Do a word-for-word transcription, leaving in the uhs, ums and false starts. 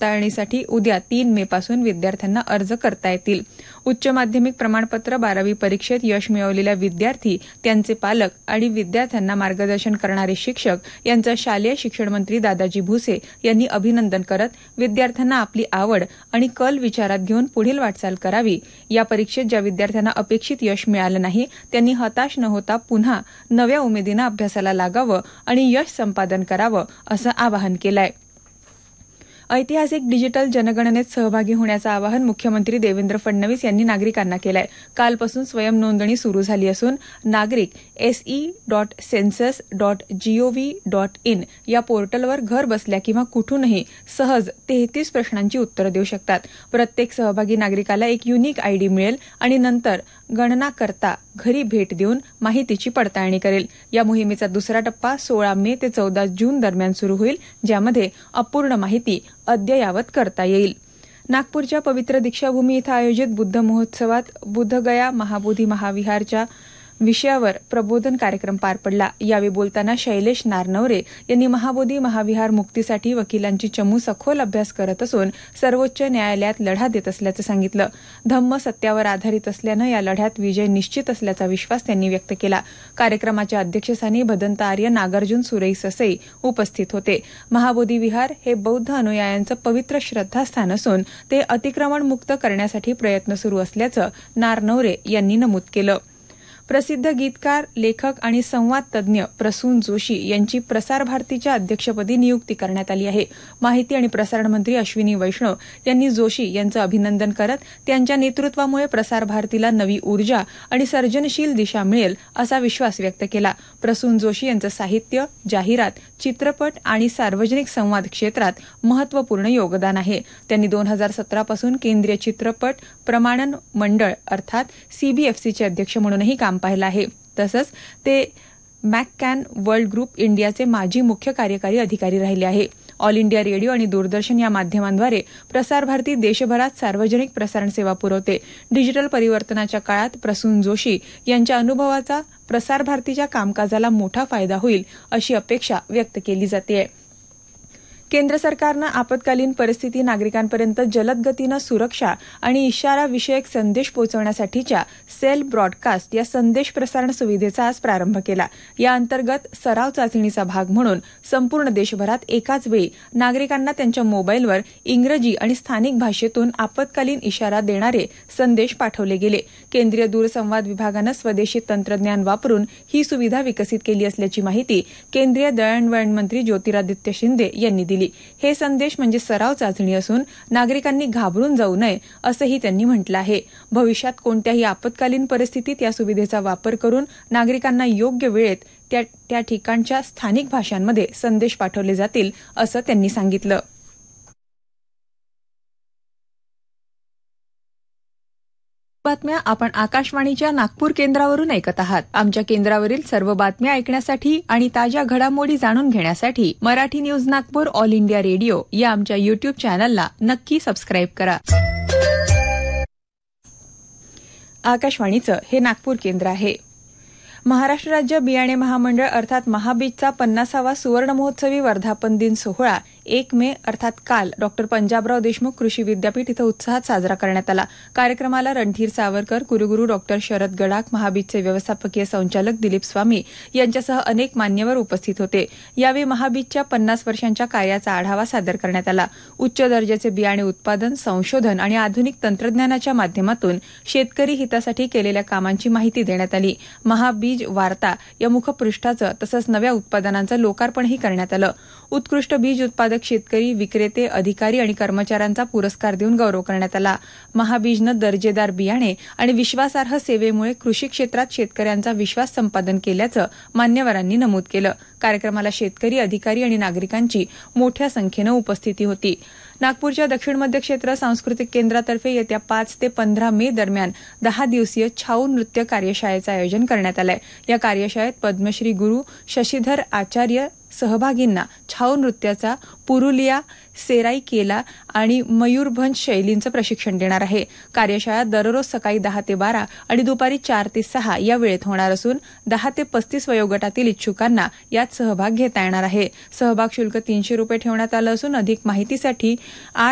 पडताळणीसाठी उद्या तीन मे पासून विद्यार्थ्यांना अर्ज करता येतील. उच्च माध्यमिक प्रमाणपत्र बारावी परीक्षेत यश मिळवलेल्या विद्यार्थी, त्यांचे पालक आणि विद्यार्थ्यांना मार्गदर्शन करणारे शिक्षक यांचं शालेय शिक्षण मंत्री दादाजी भुसे यांनी अभिनंदन करत विद्यार्थ्यांना आपली आवड आणि कल विचारात घेऊन पुढील वाटचाल करावी. या परीक्षेत ज्या विद्यार्थ्यांना अपेक्षित यश मिळालं नाही त्यांनी हताश न होता पुन्हा नव्या उमेदीनं अभ्यासाला लागावं आणि यश संपादन करावं असं आवाहन केलंय. ऐतिहासिक डिजिटल जनगणनेत सहभागी होण्याचं आवाहन मुख्यमंत्री देवेंद्र फडणवीस यांनी नागरिकांना केलं आहे. कालपासून स्वयं नोंदणी सुरू झाली असून नागरिक SE dot census dot G O V dot in या पोर्टलवर घर बसल्या किंवा कुठूनही सहज तेहतीस प्रश्नांची उत्तरं देऊ शकतात. प्रत्येक सहभागी नागरिकाला एक युनिक आयडी मिळेल आणि नंतर गणनाकर्ता घरी भेट देऊन माहितीची पडताळणी करेल. या मोहिमेचा दुसरा टप्पा सोळा मे ते चौदा जून दरम्यान सुरू होईल, ज्यामध्ये अपूर्ण माहिती अद्ययावत करता येईल. नागपूरच्या पवित्र दीक्षाभूमी इथं आयोजित बुद्ध महोत्सवात बुद्धगया महाबोधी महाविहारच्या विषयावर प्रबोधन कार्यक्रम पार पडला. यावेळी बोलताना शैलेश नारनवरे यांनी महाबोधी महाविहार मुक्तीसाठी वकिलांची चमू सखोल अभ्यास करत असून सर्वोच्च न्यायालयात लढा देत असल्याचं सांगितलं. धम्म सत्यावर आधारित असल्यानं या लढ्यात विजय निश्चित असल्याचा विश्वास त्यांनी व्यक्त केला. कार्यक्रमाच्या अध्यक्षस्थानी भदंत आर्य, नागार्जुन सुरई ससई उपस्थित होते. महाबोधी विहार हे बौद्ध अनुयायांचं पवित्र श्रद्धास्थान असून ते अतिक्रमण मुक्त करण्यासाठी प्रयत्न सुरू असल्याचं नारनवरे यांनी नमूद केलं. प्रसिद्ध गीतकार, लेखक आणि संवाद तज्ज्ञ प्रसून जोशी यांची प्रसार भारतीच्या अध्यक्षपदी नियुक्ती करण्यात आली आहे. माहिती आणि प्रसारण मंत्री अश्विनी वैष्णव यांनी जोशी यांचं अभिनंदन करत त्यांच्या नेतृत्वामुळे प्रसार भारतीला नवी ऊर्जा आणि सर्जनशील दिशा मिळेल असा विश्वास व्यक्त केला. प्रसून जोशी यांचं साहित्य, जाहिरात, चित्रपट आणि सार्वजनिक संवाद क्षेत्रात महत्वपूर्ण योगदान आहे. त्यांनी दोन हजार सतरा पासून केंद्रीय चित्रपट प्रमाणन मंडळ अर्थात सीबीएफसीचे अध्यक्ष म्हणूनही काम पाहिलं आहे. तसंच ते मॅककॅन वर्ल्ड ग्रुप इंडियाचे माजी मुख्य कार्यकारी अधिकारी राहिले आहे. ऑल इंडिया रेडिओ आणि दूरदर्शन या माध्यमांद्वारे प्रसार भारती देशभरात सार्वजनिक प्रसारण सेवा पुरवते. डिजिटल परिवर्तनाच्या काळात प्रसून जोशी यांच्या अनुभवाचा प्रसार भारतीच्या कामकाजाला मोठा फायदा होईल अशी अपेक्षा व्यक्त केली जाते. केंद्र सरकारनं आपत्कालीन परिस्थिती नागरिकांपर्यंत जलद गतीनं सुरक्षा आणि इशारा विषयक संदेश पोहोचवण्यासाठीच्या सेल ब्रॉडकास्ट या संदेश प्रसारण सुविधेचा आज प्रारंभ केला. या अंतर्गत सराव चाचणीचा भाग म्हणून संपूर्ण देशभरात एकाच वेळी नागरिकांना त्यांच्या मोबाईलवर इंग्रजी आणि स्थानिक भाषेतून आपत्कालीन इशारा देणारे संदेश पाठवले गेले. केंद्रीय दूरसंवाद विभागानं स्वदेशी तंत्रज्ञान वापरून ही सुविधा विकसित केली असल्याची माहिती केंद्रीय दळणवळण मंत्री ज्योतिरादित्य शिंदे यांनी दिली. हे संदेश म्हणजे सराव चाचणी असून नागरिकांनी घाबरून जाऊ नये असंही त्यांनी म्हटलं आहे. भविष्यात कोणत्याही आपत्कालीन परिस्थितीत या सुविधेचा वापर करून नागरिकांना योग्य वेळेत त्या त्या ठिकाणच्या स्थानिक भाषांमध्ये संदेश पाठवले जातील असं त्यांनी सांगितलं. बातम्या आपण आकाशवाणीच्या नागपूर केंद्रावरून ऐकत आहात. आमच्या केंद्रावरील सर्व बातम्या ऐकण्यासाठी आणि ताज्या घडामोडी जाणून घेण्यासाठी Marathi news Nagpur all India radio या आमच्या युट्यूब चॅनलला नक्की सबस्क्राईब करा. आकाशवाणीचं हे नागपूर केंद्र आहे. महाराष्ट्र राज्य बियाणे महामंडळ अर्थात महाबीजचा पन्नासावा सुवर्ण महोत्सवी वर्धापन दिन सोहळा एक मे अर्थात काल डॉक्टर पंजाबराव देशमुख कृषी विद्यापीठ इथं उत्साहात साजरा करण्यात आला. कार्यक्रमाला रणधीर सावरकर, कुलगुरू डॉक्टर शरद गडाख, महाबीजचे व्यवस्थापकीय संचालक दिलीप स्वामी यांच्यासह अनेक मान्यवर उपस्थित होते. यावेळी महाबीजच्या पन्नास वर्षांच्या कार्याचा आढावा सादर करण्यात आला. उच्च दर्जाचे बियाणे उत्पादन, संशोधन आणि आधुनिक तंत्रज्ञानाच्या माध्यमातून शेतकरी हितासाठी केलेल्या कामांची माहिती देण्यात आली. महाबीज वार्ता या मुखपृष्ठाचं तसंच नव्या उत्पादनांचं लोकार्पणही करण्यात आलं. उत्कृष्ट बीज उत्पादक शेतकरी, विक्रेते, अधिकारी आणि कर्मचाऱ्यांचा पुरस्कार देऊन गौरव करण्यात आला. महाबीजनं दर्जेदार बियाणे आणि विश्वासार्ह सेवेमुळे कृषी क्षेत्रात शेतकऱ्यांचा विश्वास संपादन केल्याचं मान्यवरांनी नमूद केलं. कार्यक्रमाला शेतकरी, अधिकारी आणि नागरिकांची मोठ्या संख्येनं उपस्थिती होती. नागपूरच्या दक्षिण मध्य क्षेत्र सांस्कृतिक केंद्रातर्फे येत्या पाच ते पंधरा मे दरम्यान दहा दिवसीय छाऊ नृत्य कार्यशाळेचं आयोजन करण्यात आलंय. या कार्यशाळेत पद्मश्री गुरु शशीधर आचार्य सहभागींना छाऊ नृत्याचा पुरुलिया, सेराईकेला आणि मयूरभंज शैलींचं प्रशिक्षण देणार आहे. कार्यशाळा दररोज सकाळी दहा ते बारा आणि दुपारी चार ते सहा या वेळेत होणार असून दहा ते पस्तीस वयोगटातील इच्छुकांना यात सहभाग घेता येणार आहे. सहभाग शुल्क तीनशे रुपये ठेवण्यात आलं असून अधिक माहितीसाठी आठ